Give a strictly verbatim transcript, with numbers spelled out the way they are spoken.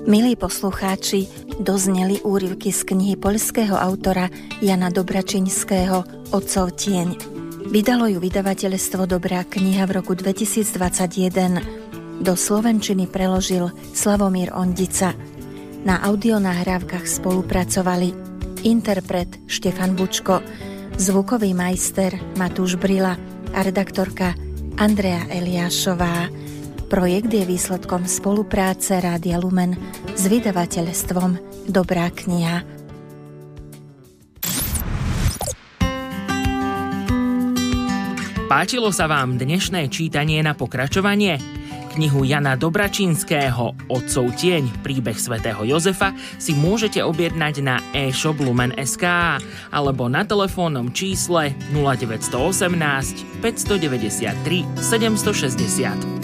Milí poslucháči, dozneli úryvky z knihy poľského autora Jana Dobračinského Otcov tieň. Vydalo ju vydavateľstvo Dobrá kniha v roku dvetisícdvadsaťjeden. Do slovenčiny preložil Slavomír Ondica. Na audionahrávkach spolupracovali interpret Štefan Bučko, zvukový majster Matúš Brila a redaktorka Andrea Eliášová. Projekt je výsledkom spolupráce Rádia Lumen s vydavateľstvom Dobrá kniha. Páčilo sa vám dnešné čítanie na pokračovanie? Knihu Jana Dobračinského Otcov tieň, príbeh svätého Jozefa si môžete objednať na e-shop lumen bodka es ká alebo na telefónnom čísle nula deväť jedna osem päť deväť tri sedem šesť nula.